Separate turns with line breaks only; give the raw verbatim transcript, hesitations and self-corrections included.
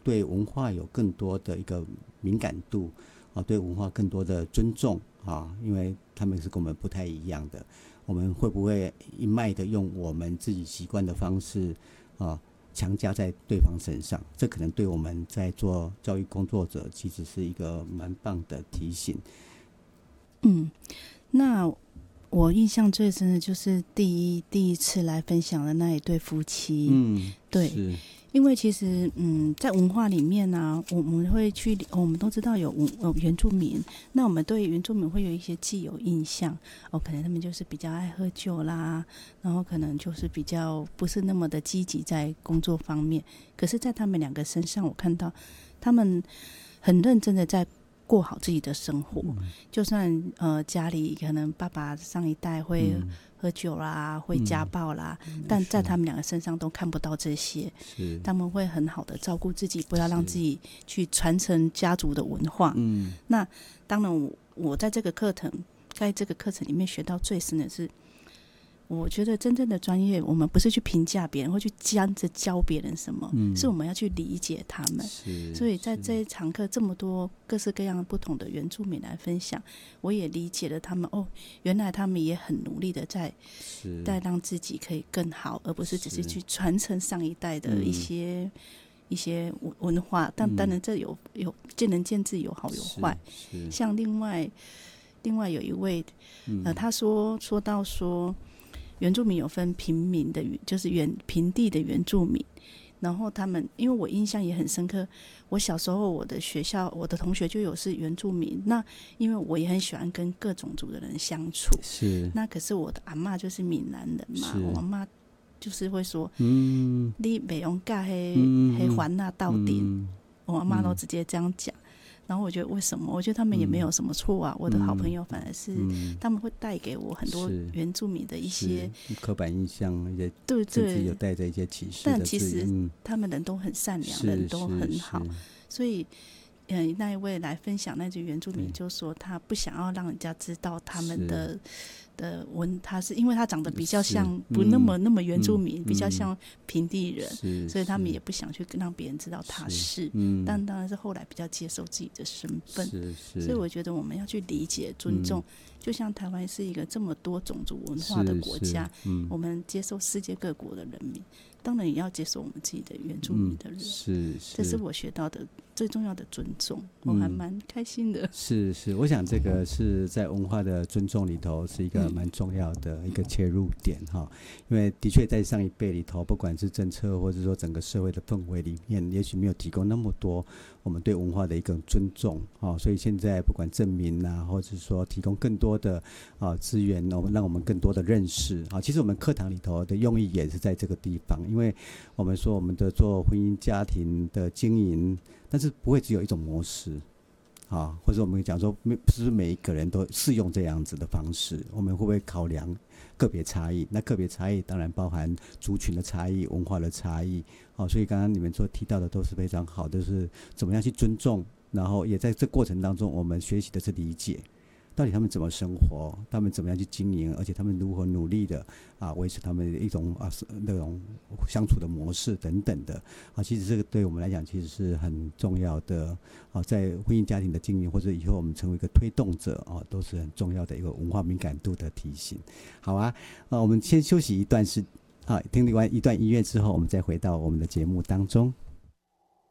对文化有更多的一个敏感度啊，对文化更多的尊重啊，因为他们是跟我们不太一样的。我们会不会一昧的用我们自己习惯的方式啊，强加在对方身上？这可能对我们在做教育工作者其实是一个蛮棒的提醒。
嗯，那我印象最深的就是第一第一次来分享的那一对夫妻。
嗯，
对，
是
因为其实嗯，在文化里面呢、啊，我们会去，我们都知道有有原住民，那我们对原住民会有一些既有印象哦，可能他们就是比较爱喝酒啦，然后可能就是比较不是那么的积极在工作方面。可是，在他们两个身上，我看到他们很认真的在过好自己的生活，嗯、就算呃家里可能爸爸上一代会、嗯。喝酒啦，会家暴啦、嗯、但在他们两个身上都看不到这些。他们会很好的照顾自己，不要让自己去传承家族的文化。嗯，那当然我我在这个课程在这个课程里面学到最深的是，我觉得真正的专业，我们不是去评价别人或去教着教别人什么、嗯、是我们要去理解他们。所以在这一堂课这么多各式各样不同的原住民来分享，我也理解了他们。哦，原来他们也很努力的在在让自己可以更好，而不是只是去传承上一代的一些、嗯、一些文化。但当然这有有见仁见智，有好有坏。像另外另外有一位、呃、他说说到说原住民有分平民的，就是原平地的原住民，然后他们因为我印象也很深刻，我小时候我的学校我的同学就有是原住民，那因为我也很喜欢跟各种族的人相处，是那可是我的阿嬷就是闽南人嘛，我阿嬷就是会说，嗯，你不用嫁黑黑环那到底、嗯、我阿嬷都直接这样讲。然后我觉得为什么？我觉得他们也没有什么错啊、嗯。我的好朋友反而是、嗯、他们会带给我很多原住民的一些
刻板印象，一些
对对，
甚至有带着一些歧视的。
但其实他们人都很善良，人都很好，所以。嗯，那一位来分享那句原住民就说他不想要让人家知道他们的的文，他是因为他长得比较像不那么、嗯、那么原住民、嗯、比较像平地人，所以他们也不想去让别人知道他 是, 是、嗯、但当然是后来比较接受自己的身份，是是，所以我觉得我们要去理解尊重、嗯、就像台湾是一个这么多种族文化的国家、嗯、我们接受世界各国的人民，当然也要接受我们自己的原住民的人、嗯、是是，这是我学到的最重要的尊重，我还蛮开心的、嗯、是
是，我想这个是在文化的尊重里头是一个蛮重要的一个切入点、嗯、因为的确在上一辈里头，不管是政策或者说整个社会的氛围里面，也许没有提供那么多我们对文化的一个尊重、哦、所以现在不管证明啊，或者说提供更多的、啊、资源，让我们更多的认识、啊、其实我们课堂里头的用意也是在这个地方，因为我们说我们的做婚姻家庭的经营，但是不会只有一种模式啊，或者我们讲说不是每一个人都适用这样子的方式，我们会不会考量个别差异？那个别差异当然包含族群的差异、文化的差异、啊、所以刚刚你们所提到的都是非常好的，就是怎么样去尊重，然后也在这过程当中我们学习的是理解到底他们怎么生活，他们怎么样去经营，而且他们如何努力的啊维持他们的一种啊那种相处的模式等等的啊，其实这个对我们来讲其实是很重要的啊，在婚姻家庭的经营或者以后我们成为一个推动者啊，都是很重要的一个文化敏感度的提醒。好啊，啊我们先休息一段时啊，听完一段音乐之后，我们再回到我们的节目当中。